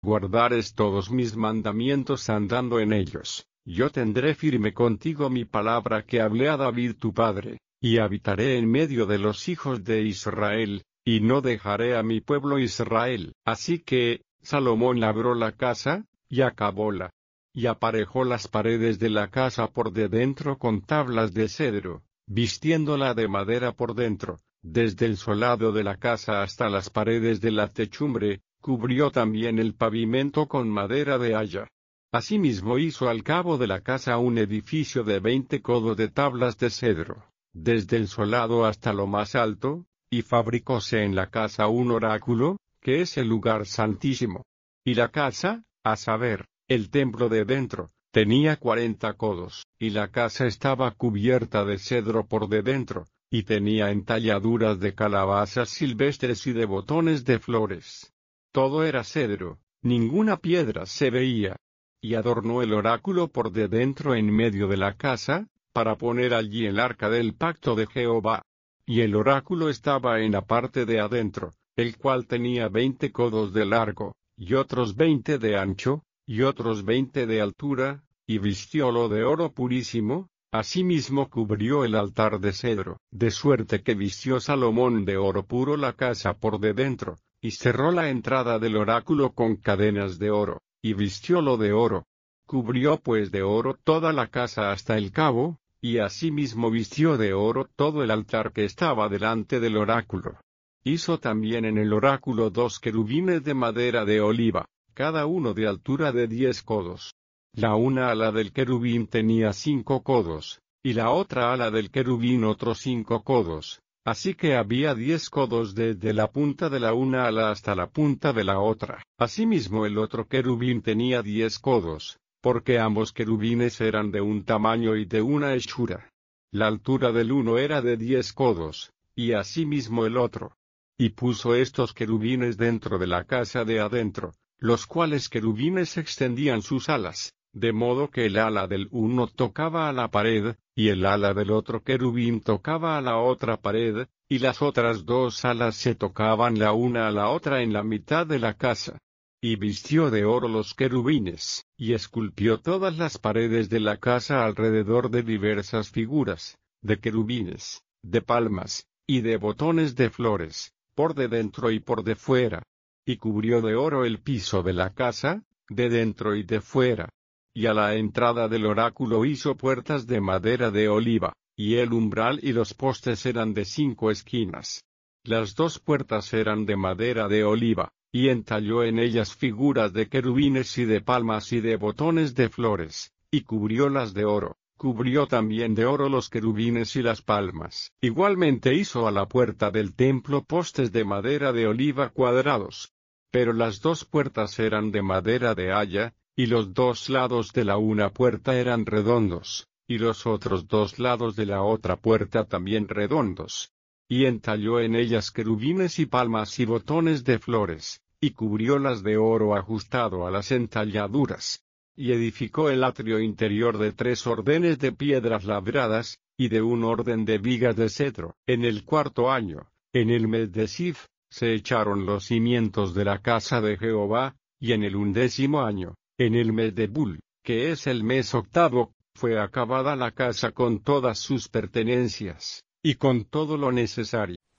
guardares todos mis mandamientos andando en ellos, yo tendré firme contigo mi palabra que hablé a David tu padre, y habitaré en medio de los hijos de Israel, y no dejaré a mi pueblo Israel. Así que, Salomón labró la casa, y acabóla. Y aparejó las paredes de la casa por de dentro con tablas de cedro, vistiéndola de madera por dentro, desde el solado de la casa hasta las paredes de la techumbre, cubrió también el pavimento con madera de haya. Asimismo hizo al cabo de la casa un edificio de 20 codos de tablas de cedro, desde el solado hasta lo más alto, y fabricóse en la casa un oráculo, que es el lugar santísimo. Y la casa, a saber, el templo de dentro, tenía 40 codos, y la casa estaba cubierta de cedro por de dentro, y tenía entalladuras de calabazas silvestres y de botones de flores. Todo era cedro, ninguna piedra se veía. Y adornó el oráculo por de dentro en medio de la casa, para poner allí el arca del pacto de Jehová. Y el oráculo estaba en la parte de adentro, el cual tenía 20 codos de largo, y otros 20 de ancho, y otros 20 de altura, y vistiólo de oro purísimo. Asimismo cubrió el altar de cedro, de suerte que vistió Salomón de oro puro la casa por de dentro, y cerró la entrada del oráculo con cadenas de oro, y vistiólo de oro. Cubrió pues de oro toda la casa hasta el cabo, y asimismo vistió de oro todo el altar que estaba delante del oráculo. Hizo también en el oráculo 2 querubines de madera de oliva, cada uno de altura de 10 codos. La una ala del querubín tenía 5 codos, y la otra ala del querubín otros 5 codos, así que había 10 codos desde la punta de la una ala hasta la punta de la otra. Asimismo el otro querubín tenía 10 codos, porque ambos querubines eran de un tamaño y de una hechura. La altura del uno era de 10 codos, y asimismo el otro. Y puso estos querubines dentro de la casa de adentro, los cuales querubines extendían sus alas, de modo que el ala del uno tocaba a la pared, y el ala del otro querubín tocaba a la otra pared, y las otras dos alas se tocaban la una a la otra en la mitad de la casa. Y vistió de oro los querubines, y esculpió todas las paredes de la casa alrededor de diversas figuras, de querubines, de palmas, y de botones de flores, por de dentro y por de fuera. Y cubrió de oro el piso de la casa, de dentro y de fuera. Y a la entrada del oráculo hizo puertas de madera de oliva, y el umbral y los postes eran de 5 esquinas. Las 2 puertas eran de madera de oliva, y entalló en ellas figuras de querubines y de palmas y de botones de flores, y cubriólas de oro. Cubrió también de oro los querubines y las palmas. Igualmente hizo a la puerta del templo postes de madera de oliva cuadrados. Pero las 2 puertas eran de madera de haya, y los 2 lados de la una puerta eran redondos, y los otros 2 lados de la otra puerta también redondos. Y entalló en ellas querubines y palmas y botones de flores, y cubriólas de oro ajustado a las entalladuras. Y edificó el atrio interior de 3 ordenes de piedras labradas, y de un orden de vigas de cedro. En el 4.º año, en el mes de Sif, se echaron los cimientos de la casa de Jehová, y en el 11.º año, en el mes de Bul, que es el mes 8.º, fue acabada la casa con todas sus pertenencias, y con todo lo necesario.